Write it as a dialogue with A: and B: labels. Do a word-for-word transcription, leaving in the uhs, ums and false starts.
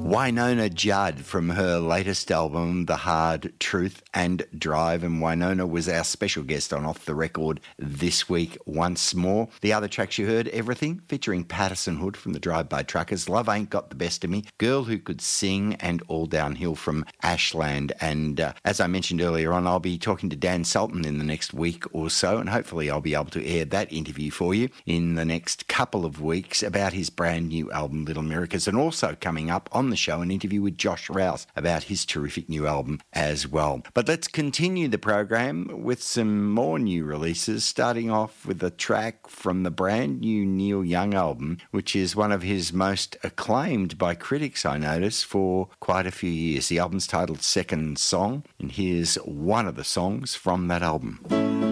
A: Wynonna Judd from her latest album, The Hard Truth and Drive, and Wynonna was our special guest on Off the Record this week once more. The other tracks you heard, Everything, featuring Patterson Hood from the Drive-By Truckers, Love Ain't Got the Best of Me, Girl Who Could Sing, and All Downhill from Ashland. And uh, as I mentioned earlier on, I'll be talking to Dan Sultan in the next week or so, and hopefully I'll be able to air that interview for you in the next couple of weeks about his brand new album, Little Miracles, and also coming up on the show an interview with Josh Rouse about his terrific new album as well. But let's continue the program with some more new releases, starting off with a track from the brand new Neil Young album, which is one of his most acclaimed by critics, I notice, for quite a few years. The album's titled Second Song, and here's one of the songs from that album.